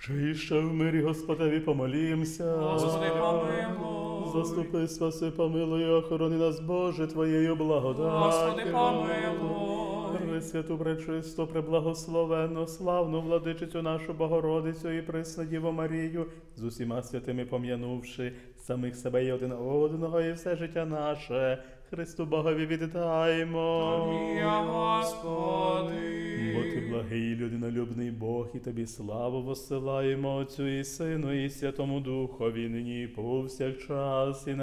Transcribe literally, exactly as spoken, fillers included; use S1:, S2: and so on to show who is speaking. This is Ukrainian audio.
S1: Ще іще в мирі Господеві помолімся.
S2: Господи, помилуй.
S1: Заступи, спаси, помилуй, і охорони нас, Боже, Твоєю благодаттю.
S2: Господи, помилуй.
S1: Пресвяту, пречисту, преблагословенну, славну владичицю нашу Богородицю і пресну Діву Марію, з усіма святими пом'янувши самих себе і один одного, і все життя наше Христу Богові віддаємо.
S2: Тобі, Господи.
S1: Бо Ти благий, людинолюбний Бог, і Тобі славу воссилаємо Отцю і Сину, і Святому Духові, нині і повсякчас, і